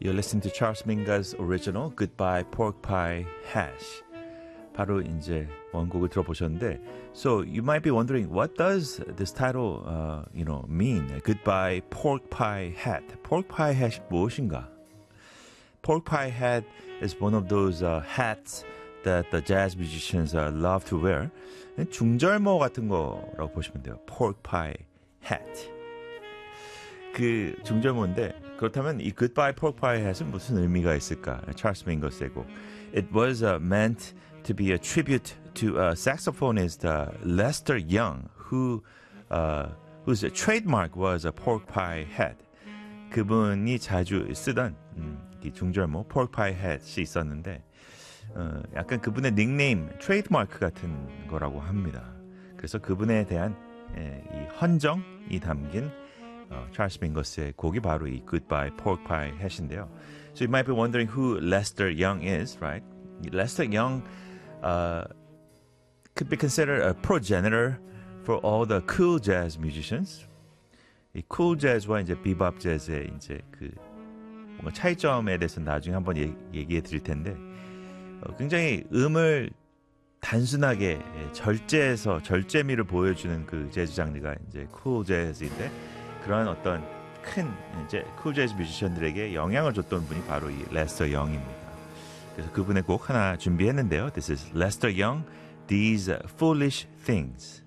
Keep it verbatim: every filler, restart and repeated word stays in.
you're listening to Charles Mingus original Goodbye Pork Pie Hash. 바로 이제 원곡을 들어보셨는데, so you might be wondering, what does this title, uh, you know, mean? Goodbye Pork Pie Hat. Pork Pie Hat 무엇인가? Pork Pie Hat is one of those uh, hats that the jazz musicians uh, love to wear. 중절모 같은 거라고 보시면 돼요. Pork Pie Hat. 그 중절모인데, 그렇다면 이 Goodbye Pork Pie Hat은 무슨 의미가 있을까? 찰스 밍거스의 곡. It was uh, meant to be a tribute to uh, saxophonist uh, Lester Young, who uh, whose trademark was a pork pie hat. 그분이 자주 쓰던 음, 이 중절모 pork pie hat이 있었는데 어, 약간 그분의 닉네임, 트레이드마크 같은 거라고 합니다. 그래서 그분에 대한 예, 이 헌정이 담긴 어, 찰스 밍거스의 곡이 바로 이 Goodbye Pork Pie Hat인데요. So you might be wondering who Lester Young is, right? Lester Young Uh, could be considered a progenitor for all the cool jazz musicians. 이 cool jazz와 이제 bebop jazz의 이제 그 뭔가 차이점에 대해서 나중에 한번 얘기, 얘기해 드릴 텐데, 어, 굉장히 음을 단순하게 절제해서 절제미를 보여주는 그 재즈 장르가 이제 cool jazz인데, 그런 어떤 큰 이제 cool jazz 뮤지션들에게 영향을 줬던 분이 바로 이 레스터 영입니다. 그래서 그분의 곡 하나 준비했는데요. This is Lester Young, These Foolish Things.